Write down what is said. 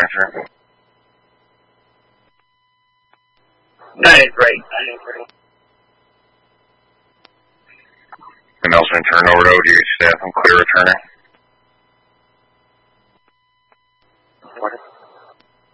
answer. That is great. And Nelson, turn over to ODH staff. I'm clear returning.